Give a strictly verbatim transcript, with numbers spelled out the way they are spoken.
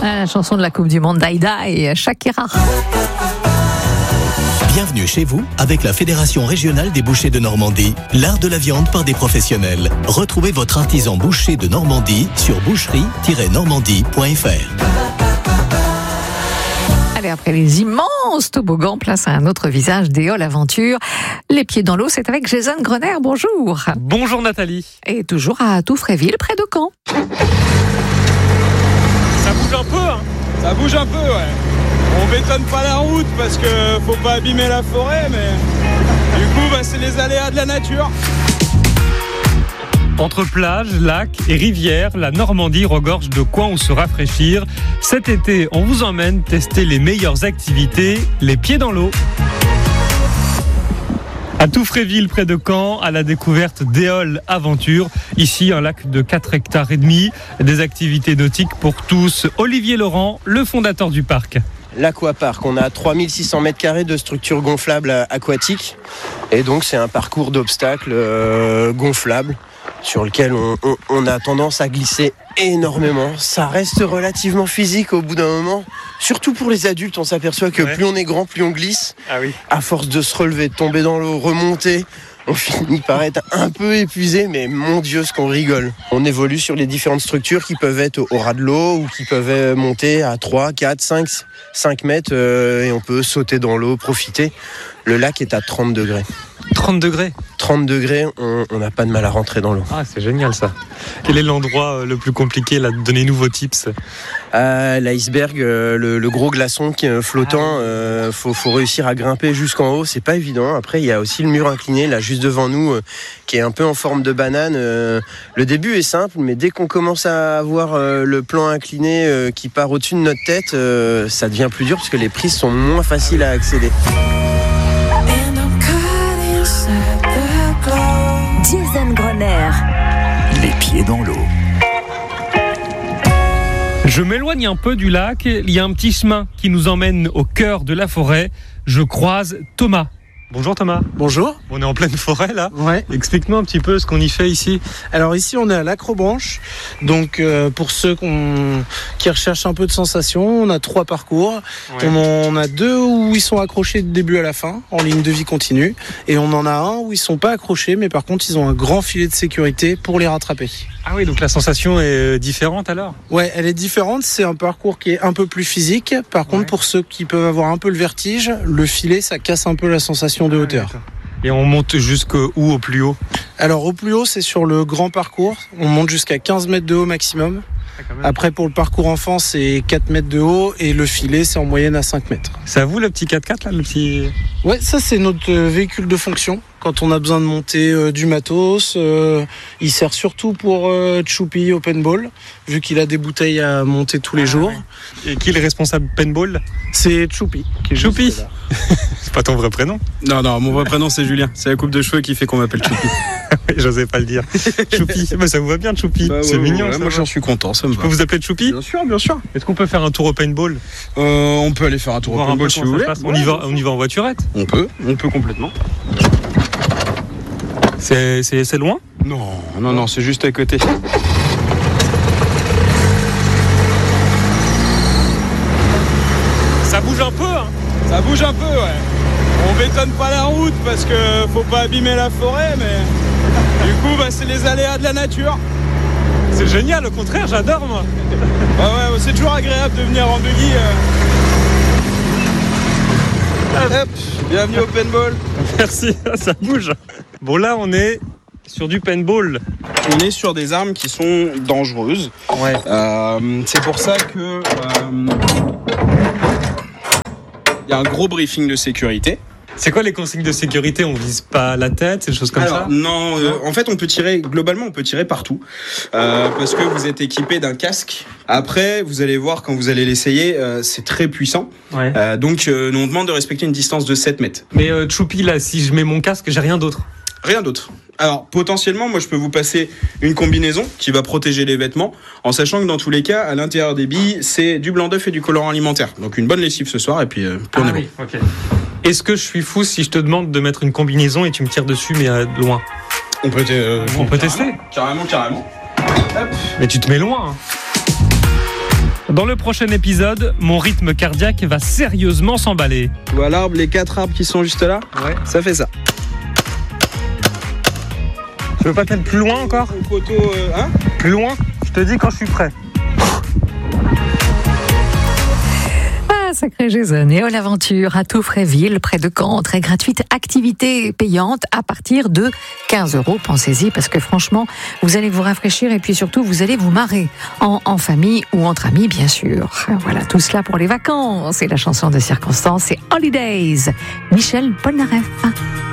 Ah, la chanson de la Coupe du Monde d'Aïda et Shakira. Bienvenue chez vous avec la Fédération régionale des bouchers de Normandie, l'art de la viande par des professionnels. Retrouvez votre artisan boucher de Normandie sur boucherie tiret normandie point f r. Allez, après les immenses toboggans, place à un autre visage d'Éole Aventure. Les pieds dans l'eau, c'est avec Jason Grener. Bonjour. Bonjour Nathalie. Et toujours à Touffréville, près de Caen. Ça bouge un peu, hein ? Ça bouge un peu, ouais. On bétonne pas la route parce que faut pas abîmer la forêt, mais du coup, bah, c'est les aléas de la nature. Entre plages, lacs et rivières, la Normandie regorge de coins où se rafraîchir. Cet été, on vous emmène tester les meilleures activités, les pieds dans l'eau. À Touffréville, près de Caen, à la découverte d'Éole Aventure. Ici, un lac de quatre hectares et demi, des activités nautiques pour tous. Olivier Laurent, le fondateur du parc. L'Aquapark, on a trois mille six cents mètres carrés de structures gonflables aquatiques. Et donc, c'est un parcours d'obstacles euh, gonflables sur lequel on, on, on a tendance à glisser énormément. Ça reste relativement physique au bout d'un moment. Surtout pour les adultes, on s'aperçoit que ouais. plus on est grand, plus on glisse. Ah oui. À force de se relever, de tomber dans l'eau, remonter, on finit par être un peu épuisé, mais mon Dieu, ce qu'on rigole. On évolue sur les différentes structures qui peuvent être au ras de l'eau ou qui peuvent monter à trois, quatre, cinq, cinq mètres euh, et on peut sauter dans l'eau, profiter. Le lac est à trente degrés. trente degrés trente degrés, on n'a pas de mal à rentrer dans l'eau. Ah, c'est génial ça. Quel est l'endroit le plus compliqué là? Donnez-nous vos tips. Euh, l'iceberg, euh, le, le gros glaçon qui est flottant, il euh, faut, faut réussir à grimper jusqu'en haut, c'est pas évident. Après, il y a aussi le mur incliné là juste devant nous, euh, qui est un peu en forme de banane. Euh, le début est simple, mais dès qu'on commence à avoir euh, le plan incliné euh, qui part au-dessus de notre tête, euh, ça devient plus dur parce que les prises sont moins faciles à accéder. Jason Grener. Les pieds dans l'eau. Je m'éloigne un peu du lac. Il y a un petit chemin qui nous emmène au cœur de la forêt. Je croise Thomas. Bonjour Thomas. Bonjour. On est en pleine forêt là. Ouais. Explique-nous un petit peu ce qu'on y fait ici. Alors ici on est à l'Acrobranche. Donc euh, pour ceux qu'on, qui recherchent un peu de sensations, on a trois parcours. Ouais. On en a deux où ils sont accrochés du début à la fin, en ligne de vie continue. Et on en a un où ils sont pas accrochés, mais par contre ils ont un grand filet de sécurité pour les rattraper. Ah oui, donc la sensation est différente alors ? Ouais, elle est différente. C'est un parcours qui est un peu plus physique. Par contre, ouais. pour ceux qui peuvent avoir un peu le vertige, le filet, ça casse un peu la sensation de hauteur. Et on monte jusqu'où au plus haut ? Alors au plus haut, c'est sur le grand parcours. On monte jusqu'à quinze mètres de haut maximum. Ah, après, pour le parcours enfant, c'est quatre mètres de haut et le filet, c'est en moyenne à cinq mètres. C'est à vous le petit quatre-quatre là, le petit... Ouais, ça c'est notre véhicule de fonction. Quand on a besoin de monter euh, du matos, euh, il sert surtout pour euh, Choupi au paintball, vu qu'il a des bouteilles à monter tous les ah, jours. Ouais. Et qui est le responsable paintball ? C'est Choupi. Choupi. C'est pas ton vrai prénom ? Non, non, mon vrai prénom c'est Julien. C'est la coupe de cheveux qui fait qu'on m'appelle Choupi. Oui, j'osais pas le dire. Choupi, bah, ça vous va bien Choupi. Bah, c'est ouais, mignon. Ouais, ça moi va. j'en suis content, ça me Je va. peux vous appeler Choupi ? Bien sûr, bien sûr. Est-ce qu'on peut faire un tour au paintball ? euh, On peut aller faire un tour au paintball si vous voulez. On y va, on y va en voiturette ? On peut, on peut complètement. C'est, c'est, c'est loin ? Non, non, non, c'est juste à côté. Ça bouge un peu, hein ? Ça bouge un peu, ouais. On bétonne pas la route parce que faut pas abîmer la forêt, mais du coup, bah, c'est les aléas de la nature. C'est génial, au contraire, j'adore moi. Ouais, ouais, c'est toujours agréable de venir en buggy. Euh... Hop, bienvenue au paintball. Merci, ça bouge. Bon, là, on est sur du paintball. On est sur des armes qui sont dangereuses. Ouais. Euh, c'est pour ça que euh, y a un gros briefing de sécurité. C'est quoi les consignes de sécurité ? On vise pas la tête, des choses comme Alors, ça ? Non, euh, en fait, on peut tirer, globalement, on peut tirer partout. Euh, parce que vous êtes équipé d'un casque. Après, vous allez voir, quand vous allez l'essayer, euh, c'est très puissant. Ouais. Euh, donc, euh, nous, on demande de respecter une distance de sept mètres. Mais euh, Choupi, là, si je mets mon casque, j'ai rien d'autre ? Rien d'autre. Alors, potentiellement, moi, je peux vous passer une combinaison qui va protéger les vêtements, en sachant que dans tous les cas, à l'intérieur des billes, c'est du blanc d'œuf et du colorant alimentaire. Donc, une bonne lessive ce soir, et puis, euh, puis on ah, est oui, bon. Okay. Est-ce que je suis fou si je te demande de mettre une combinaison et tu me tires dessus, mais à loin ? On peut, euh, on peut carrément, tester. Carrément, carrément. Hop. Mais tu te mets loin. Hein. Dans le prochain épisode, mon rythme cardiaque va sérieusement s'emballer. Tu vois l'arbre, les quatre arbres qui sont juste là ? Ouais. Ça fait ça. Tu veux pas être plus loin encore ? Au poteau, euh, hein ? Plus loin ? Je te dis quand je suis prêt. Sacré Jason, Éole Aventure à Touffréville, près de Caen, très gratuite, activité payante à partir de quinze euros. Pensez-y parce que franchement, vous allez vous rafraîchir et puis surtout, vous allez vous marrer en, en famille ou entre amis, bien sûr. Voilà, tout cela pour les vacances. Et la chanson de circonstance, c'est Holidays. Michel Polnareff.